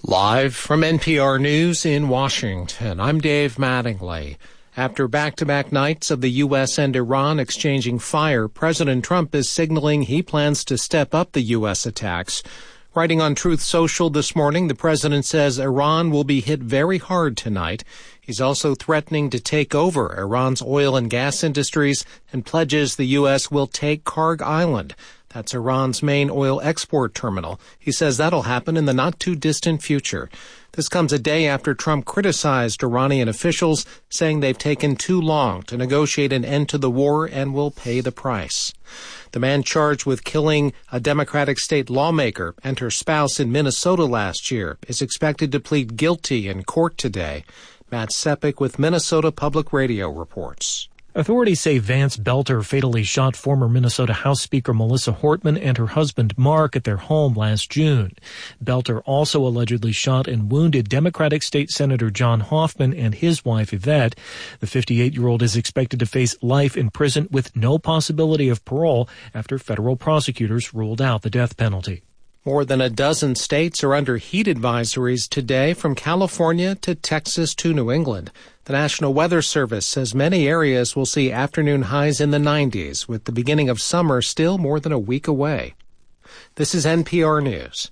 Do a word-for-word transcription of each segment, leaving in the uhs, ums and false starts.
Live from N P R News in Washington, I'm Dave Mattingly. After back-to-back nights of the U S and Iran exchanging fire, President Trump is signaling he plans to step up the U S attacks. Writing on Truth Social this morning, the president says Iran will be hit very hard tonight. He's also threatening to take over Iran's oil and gas industries and pledges the U S will take Karg Island. That's Iran's main oil export terminal. He says that'll happen in the not-too-distant future. This comes a day after Trump criticized Iranian officials, saying they've taken too long to negotiate an end to the war and will pay the price. The man charged with killing a Democratic state lawmaker and her spouse in Minnesota last year is expected to plead guilty in court today. Matt Sepik with Minnesota Public Radio reports. Authorities say Vance Belter fatally shot former Minnesota House Speaker Melissa Hortman and her husband Mark at their home last June. Belter also allegedly shot and wounded Democratic State Senator John Hoffman and his wife Yvette. The fifty-eight-year-old is expected to face life in prison with no possibility of parole after federal prosecutors ruled out the death penalty. More than a dozen states are under heat advisories today, from California to Texas to New England. The National Weather Service says many areas will see afternoon highs in the nineties, with the beginning of summer still more than a week away. This is N P R News.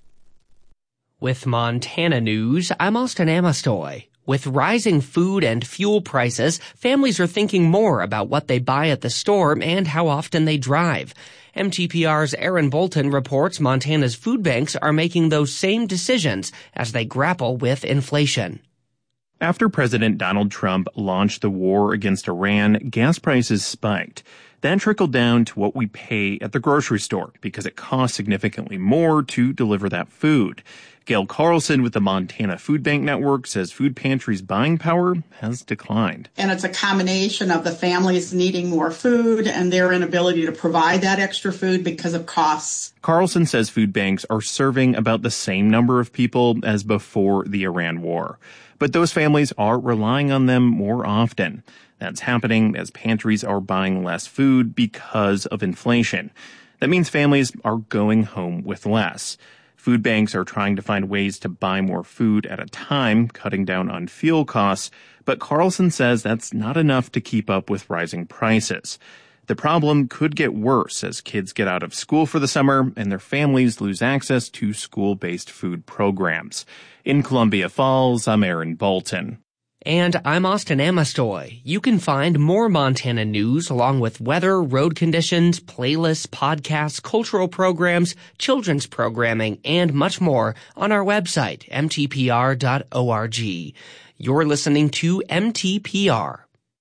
With Montana News, I'm Austin Amastoy. With rising food and fuel prices, families are thinking more about what they buy at the store and how often they drive. M T P R's Aaron Bolton reports Montana's food banks are making those same decisions as they grapple with inflation. After President Donald Trump launched the war against Iran, gas prices spiked. That trickled down to what we pay at the grocery store because it costs significantly more to deliver that food. Gail Carlson with the Montana Food Bank Network says food pantries' buying power has declined. And it's a combination of the families needing more food and their inability to provide that extra food because of costs. Carlson says food banks are serving about the same number of people as before the Iran war. But those families are relying on them more often. That's happening as pantries are buying less food because of inflation. That means families are going home with less. Food banks are trying to find ways to buy more food at a time, cutting down on fuel costs, but Carlson says that's not enough to keep up with rising prices. The problem could get worse as kids get out of school for the summer and their families lose access to school-based food programs. In Columbia Falls, I'm Aaron Bolton. And I'm Austin Amastoy. You can find more Montana news along with weather, road conditions, playlists, podcasts, cultural programs, children's programming, and much more on our website, m t p r dot org. You're listening to M T P R.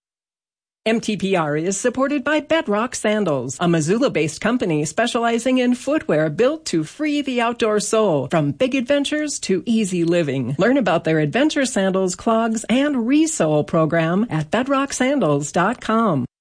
M T P R is supported by Bedrock Sandals, a Missoula-based company specializing in footwear built to free the outdoor soul, from big adventures to easy living. Learn about their adventure sandals, clogs, and resole program at bedrock sandals dot com.